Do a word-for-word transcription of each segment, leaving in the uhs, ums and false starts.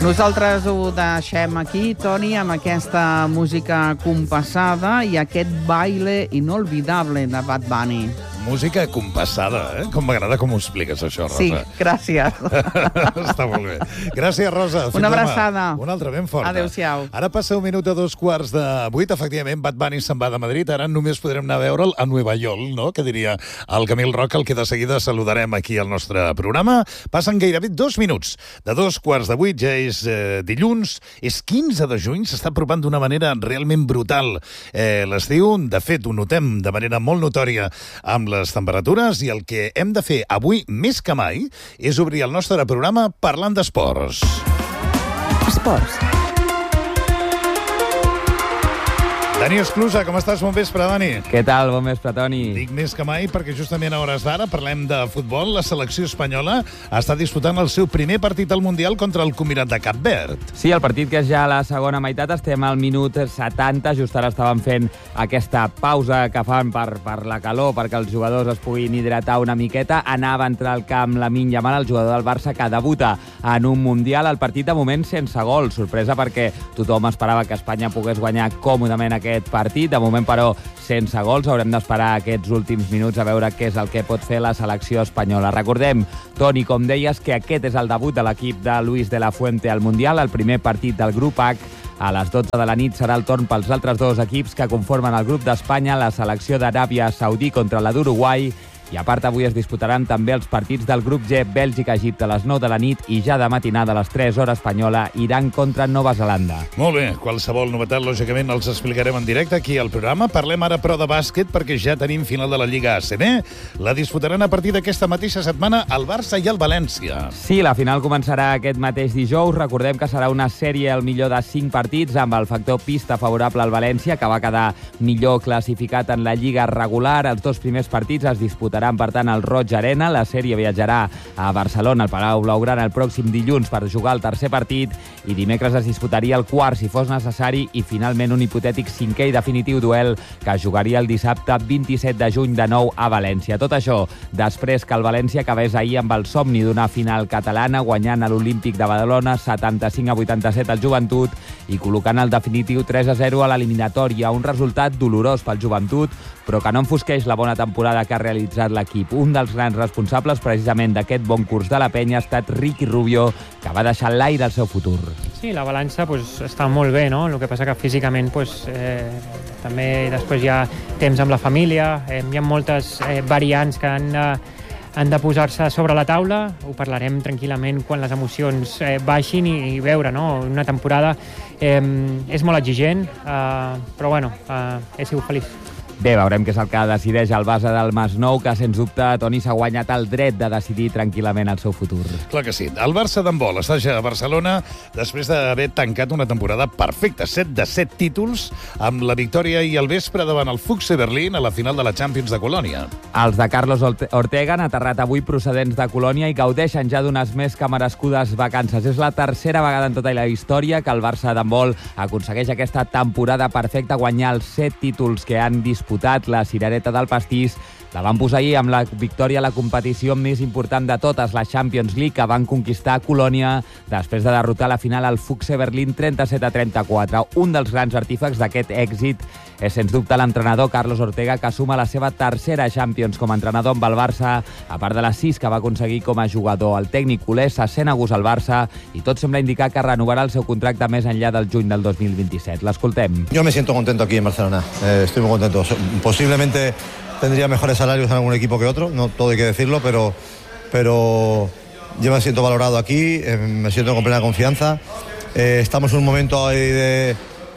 Nosaltres ho deixem aquí, Toni, amb aquesta música compassada i aquest baile inolvidable de Bad Bunny. Música compassada, eh? Com m'agrada com ho expliques, això, Rosa. Sí, gràcies. Està molt bé. Gràcies, Rosa. Fins Una abraçada. Demà. Una altra ben forta. Adéu-siau. Ara passa un minut a dos quarts de vuit. Efectivament, Bad Bunny se'n va de Madrid. Ara només podrem anar a veure'l a Nueva York, no? Que diria el Camil Roca, el que de seguida saludarem aquí al nostre programa. Passen gairebé dos minuts. De dos quarts de vuit, ja és eh, dilluns. És quinze de juny, s'està apropant d'una manera realment brutal. Eh, L'estiu, de fet, ho notem de manera molt notòria amb les temperatures, i el que hem de fer avui, més que mai, és obrir el nostre programa parlant d'esports. Esports. Dani Esclusa, com estàs? Bon vespre, Dani. Què tal? Bon vespre, Toni. Dic més que mai perquè justament a hores d'ara parlem de futbol. La selecció espanyola està disputant el seu primer partit al Mundial contra el Comirat de Cap Verd. Sí, el partit que és ja a la segona meitat, estem al minut setanta, just ara estàvem fent aquesta pausa que fan per, per la calor, perquè els jugadors es puguin hidratar una miqueta. Anava a entrar al camp Lamine Yamal, el jugador del Barça, que debuta en un Mundial. El partit, de moment, sense gol. Sorpresa perquè tothom esperava que Espanya pogués guanyar còmodament aquest partit. De moment, però, sense gols. Haurem d'esperar aquests últims minuts a veure què és el que pot fer la selecció espanyola. Recordem, Toni, com deies, que aquest és el debut de l'equip de Luis de la Fuente al Mundial, el primer partit del grup H. A les dotze de la nit serà el torn pels altres dos equips que conformen el grup d'Espanya, la selecció d'Aràbia Saudí contra la d'Uruguai. I a part, avui es disputaran també els partits del grup G, Bèlgica-Egipte a les nou de la nit, i ja de matinada a les tres hora espanyola, Iran contra Nova Zelanda. Molt bé, qualsevol novetat, lògicament, els explicarem en directe aquí al programa. Parlem ara, però, de bàsquet, perquè ja tenim final de la Lliga A C B. La disputaran a partir d'aquesta mateixa setmana el Barça i el València. Sí, la final començarà aquest mateix dijous. Recordem que serà una sèrie al millor de cinc partits, amb el factor pista favorable al València, que va quedar millor classificat en la Lliga regular. Els dos primers partits es disputaran, per tant, al Roig Arena. La sèrie viatjarà a Barcelona, al Palau Blaugrana, el pròxim dilluns per jugar el tercer partit, i dimecres es disputaria el quart, si fos necessari, i finalment un hipotètic cinquè i definitiu duel que es jugaria el dissabte vint-i-set de juny de nou a València. Tot això després que el València acabés ahir amb el somni d'una final catalana, guanyant a l'Olímpic de Badalona setanta-cinc a vuitanta-set al Joventut i col·locant el definitiu tres a zero a l'eliminatòria. Un resultat dolorós pel Joventut, però que no enfosqueix la bona temporada que ha realitzat l'equip. Un dels grans responsables precisament d'aquest bon curs de la penya ha estat Ricky Rubio, que va deixar l'aire al seu futur. Sí, la balança pues, està molt bé, no? El que passa que físicament pues, eh, també després hi ha temps amb la família, eh, hi ha moltes eh, variants que han de, han de posar-se sobre la taula. Ho parlarem tranquil·lament quan les emocions eh, baixin i, i veure, no? Una temporada eh, és molt exigent, eh, però bueno, eh, he sigut feliç. Bé, veurem què és el que decideix el base del Masnou, que, sens dubte, Toni, s'ha guanyat el dret de decidir tranquil·lament el seu futur. Clar que sí. El Barça d'handbol està ja a Barcelona després d'haver tancat una temporada perfecta, set de set títols, amb la victòria i el vespre davant el Füchse Berlín a la final de la Champions de Colònia. Els de Carlos Ortega han aterrat avui procedents de Colònia i gaudeixen ja d'unes més que merescudes vacances. És la tercera vegada en tota la història que el Barça d'handbol aconsegueix aquesta temporada perfecta, guanyar els set títols que han disputat. La cirereta del pastís la van posar ahir amb la victòria a la competició més important de totes, la Champions League, que van conquistar a Colònia després de derrotar a la final al Füchse Berlín trenta-set a trenta-quatre. Un dels grans artífecs d'aquest èxit és, sens dubte, l'entrenador Carlos Ortega, que suma la seva tercera Champions com a entrenador amb el Barça, a part de les sis que va aconseguir com a jugador. El tècnic culé se sent a gust al Barça i tot sembla indicar que renovarà el seu contracte més enllà del juny del dos mil vint-i-set. L'escoltem. Yo me siento contento aquí en Barcelona. Eh, estoy muy contento. Posiblemente tendría mejores salarios en algún equipo que otro, no todo hay que decirlo, pero, pero yo me siento valorado aquí, eh, me siento con plena confianza. Eh, estamos en un momento ahí de,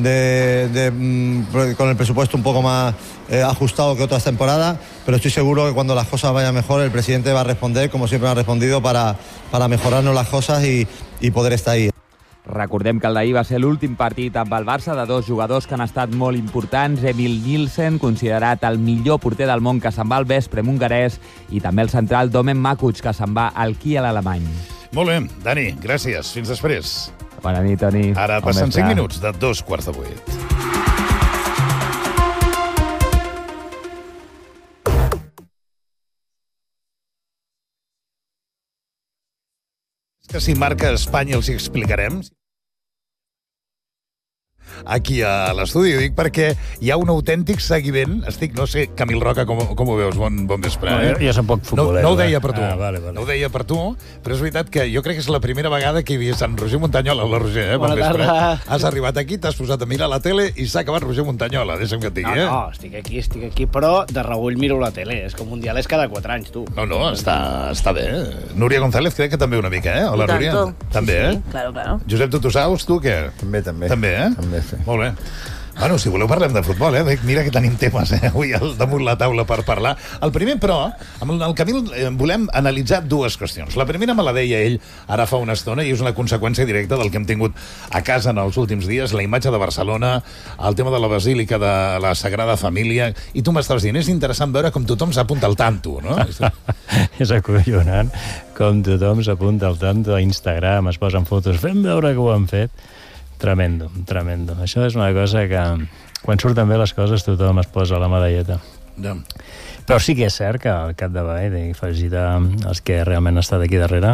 de, de, de, con el presupuesto un poco más eh, ajustado que otras temporadas, pero estoy seguro que cuando las cosas vayan mejor el presidente va a responder, como siempre ha respondido, para, para mejorarnos las cosas y, y poder estar ahí. Recordem que el d'ahir va ser l'últim partit amb el Barça de dos jugadors que han estat molt importants. Emil Nielsen, considerat el millor porter del món, que se'n va al Veszprém hongarès, i també el central Domen Makuc, que se'n va al Kiel alemany. Molt bé, Dani, gràcies. Fins després. Bona nit, Toni. Ara passen cinc minuts de dos quarts de vuit. Que que si marca Espanya els hi explicarem aquí a l'estudi, ho dic perquè hi ha un autèntic seguiment. Estic, no sé, Camil Roca, com, com ho veus? Bon, bon vespre, no, eh? Jo, jo soc poc futbolero. No, no ho deia per tu. Ah, vale, vale. No ho deia per tu, però és veritat que jo crec que és la primera vegada que hi havia Sant Roger Muntanyola, la Roger, eh? Bon Bona vespre. tarda. Has arribat aquí, t'has posat a mirar la tele i s'ha acabat Roger Muntanyola, deixa'm que et digui, no, eh? No, estic aquí, estic aquí, però de regull miro la tele. És com un dial, és cada quatre anys, tu. No, no, està, està bé. Núria González crec que també una mica, eh? Hola, Núria. També, sí, eh? Sí, claro, claro. Josep Tutusaus, tu què? També, també. També, eh? També, sí. Molt bé. Bueno, si voleu parlem de futbol, eh? Mira que tenim temes, eh? Avui al damunt la taula per parlar. El primer, però, amb el Camil eh, volem analitzar dues qüestions. La primera me la deia ell ara fa una estona i és una conseqüència directa del que hem tingut a casa en els últims dies, la imatge de Barcelona, el tema de la Basílica de la Sagrada Família, i tu m'estàs dient, és interessant veure com tothom s'apunta al tanto, no? És acollonant com tothom s'apunta al tanto a Instagram, es posen fotos, fem veure que ho han fet. Tremendo, tremendo. Això és una cosa que, quan surten bé les coses, tothom es posa la medalleta. Ja. Però sí que és cert que al capdavall, i felicitar els que realment han estat aquí darrere,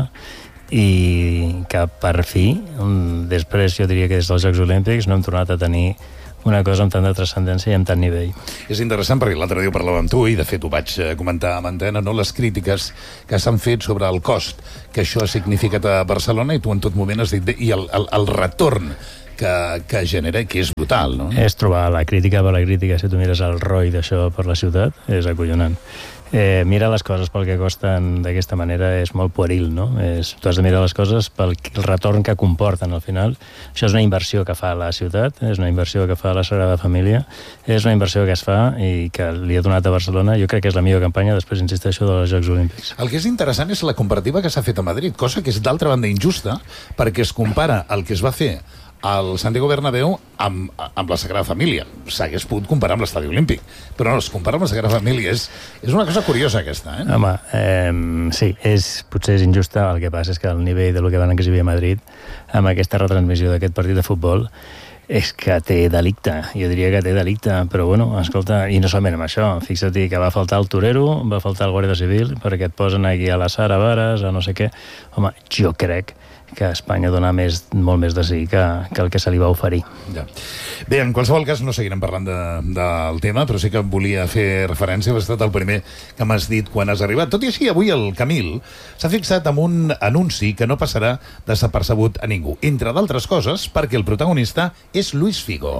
i que per fi, després jo diria que des dels Jocs Olímpics no hem tornat a tenir una cosa amb tanta transcendència i amb tant nivell. És interessant perquè l'altre dia ho parlàvem amb tu i de fet ho vaig comentar amb antena, no? Les crítiques que s'han fet sobre el cost que això ha significat a Barcelona i tu en tot moment has dit, i el, el, el retorn que, que genera, que és brutal, no? És trobar la crítica per la crítica. Si tu mires el R O I d'això per la ciutat, és acollonant. Eh, mira les coses pel que costen d'aquesta manera és molt pueril, no? És, tu has de mirar les coses pel el retorn que comporten al final. Això és una inversió que fa la ciutat, és una inversió que fa la Sagrada Família, és una inversió que es fa i que li ha donat a Barcelona. Jo crec que és la millor campanya, després insisteixo, dels Jocs Olímpics. El que és interessant és la comparativa que s'ha fet a Madrid, cosa que és d'altra banda injusta, perquè es compara el que es va fer al Santiago Bernabéu amb, amb la Sagrada Família. S'hagués pogut comparar amb l'Estadi Olímpic, però no, es compara amb la Sagrada Família. És, és una cosa curiosa, aquesta, eh? Home, eh, sí, és, potser és injusta. El que passa és que el nivell del que van exhibir a Madrid amb aquesta retransmissió d'aquest partit de futbol és que té delicte, jo diria que té delicte, però bueno, escolta, i no solament amb això, fixa-t'hi que va faltar el torero, va faltar el guàrdia civil, perquè et posen aquí a la Sara Vares, a no sé què. Home, jo crec que Espanya dona més, molt més de sí que, que el que se li va oferir. Ja. Bé, en qualsevol cas no seguirem parlant de, del tema, però sí que volia fer referència, has estat el primer que m'has dit quan has arribat. Tot i així, avui el Camil s'ha fixat en un anunci que no passarà desapercebut a ningú, entre d'altres coses perquè el protagonista és Luis Figo.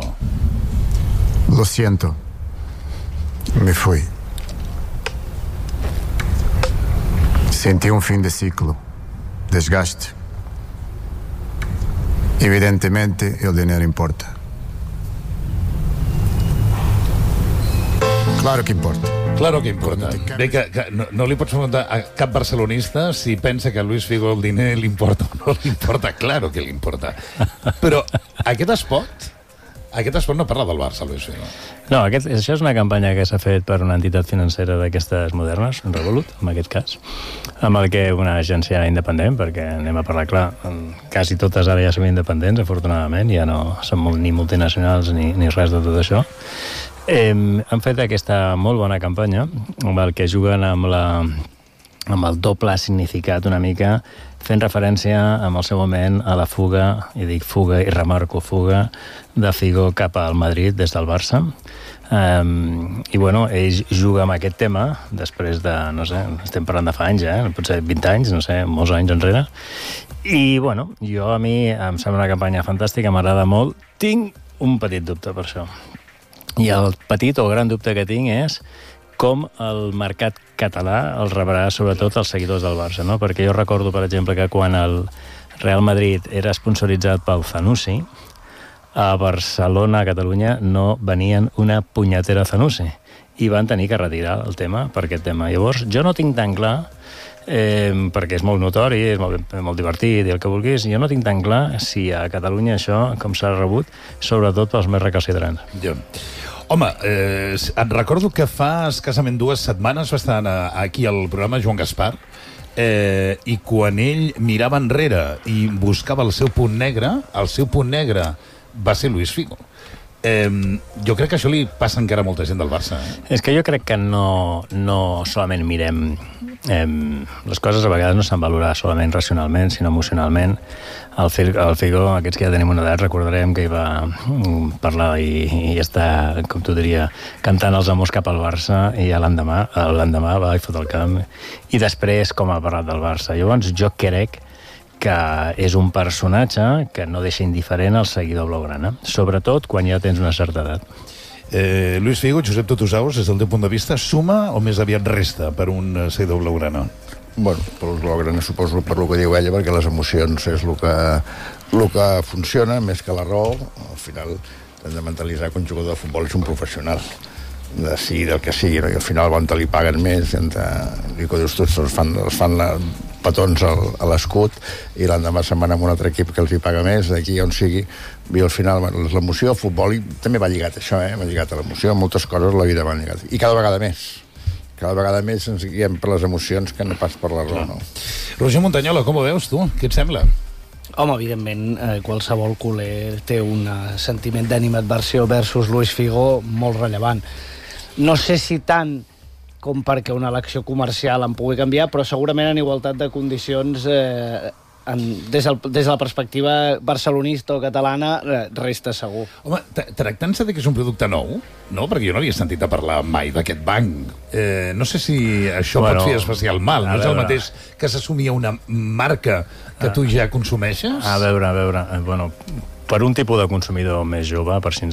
Lo siento, me fui. Sentí un fin de ciclo, desgaste. Evidentemente, el dinero importa. Claro que importa. Claro que importa. Bé, que, que no, no li pots preguntar a cap barcelonista si pensa que a Luis Figo el diner li importa o no li importa. Claro que li importa. Però aquest espot, aquest espot no parla del Barça, Luis Figo. No, aquest, això és una campanya que s'ha fet per una entitat financera d'aquestes modernes, Revolut, en aquest cas, amb el que una agència independent, perquè anem a parlar clar, quasi totes ara ja som independents, afortunadament, ja no som ni multinacionals ni, ni res de tot això. Eh, han fet aquesta molt bona campanya, amb el que juguen amb, la, amb el doble significat una mica, fent referència en el seu moment a la fuga, i dic fuga i remarco fuga, de Figo cap al Madrid des del Barça. Um, I bueno, ell juga amb aquest tema després de, no sé, estem parlant de fa anys, eh? Potser vint anys, no sé, molts anys enrere. I bueno, jo a mi em sembla una campanya fantàstica, m'agrada molt. Tinc un petit dubte per això. I el petit o gran dubte que tinc és com el mercat català el rebrà sobretot els seguidors del Barça, no? Perquè jo recordo, per exemple, que quan el Real Madrid era sponsoritzat pel Zanussi, a Barcelona, a Catalunya, no venien una punyetera Zanussi i van tenir que retirar el tema per aquest tema. Llavors, jo no tinc tan clar, eh, perquè és molt notori, és molt, molt divertit i el que vulguis, jo no tinc tan clar si a Catalunya això, com s'ha rebut, sobretot pels més recalcitrants. Ja. Home, eh, et recordo que fa escassament dues setmanes va estar aquí al programa Joan Gaspar, eh, i quan ell mirava enrere i buscava el seu punt negre, el seu punt negre va ser Luis Figo. Eh, jo crec que això li passa encara a molta gent del Barça. Eh? És que jo crec que no, no solament mirem... Eh, les coses a vegades no s'han valorat solament racionalment, sinó emocionalment. El, el Figo, aquests que ja tenim una edat, recordarem que hi va parlar i, i està, com tu diria, cantant els amors cap al Barça, i ja l'endemà, l'endemà va i fot el camp, i després com ha parlat del Barça. Llavors jo crec que és un personatge que no deixa indiferent al seguidor blaugrana, sobretot quan ja tens una certa edat. Eh, Luis Figo, Josep Tutusaus, des del teu punt de vista, suma o més aviat resta per un seguidor blaugrana? Bueno, per els blaugrana suposo per el que diu ella, perquè les emocions és el que, el que funciona, més que la raó. Al final hem de mentalitzar que un jugador de futbol és un professional, de sigui del que sigui, no? I al final quan te li paguen més, i que dius tu, els fan, els fan la, petons al, a l'escut, i l'endemà se'n van amb un altre equip que els hi paga més, d'aquí on sigui, i al final bueno, l'emoció del futbol també va lligat a això, eh? Va lligat a l'emoció, moltes coses la vida va lligat, i cada vegada més. Cada vegada més ens guiem per les emocions que no pas per la raó, no? Roger Montanyola, com ho veus tu? Què et sembla? Home, evidentment, eh, qualsevol culer té un sentiment d'animadversió versus Luis Figo molt rellevant. No sé si tant com perquè una elecció comercial en pugui canviar, però segurament en igualtat de condicions, eh, en, des, del, des de la perspectiva barcelonista o catalana, eh, resta segur. Home, tractant-se de que és un producte nou, no? Perquè jo no havia sentit a parlar mai d'aquest banc. Eh, no sé si això bueno, pot fer especial mal. No és el mateix que s'assumia una marca que tu ja consumeixes? A veure, a veure... Bueno, per un tipus de consumidor més jove, per si ens